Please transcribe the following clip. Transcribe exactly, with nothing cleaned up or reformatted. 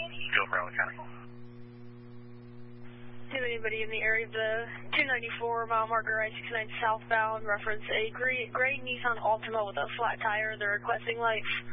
Still Maryland County. Do anybody in the area of the two ninety-four mile marker I sixty-nine southbound reference a gray, gray Nissan Altima with a flat tire? They're requesting lights.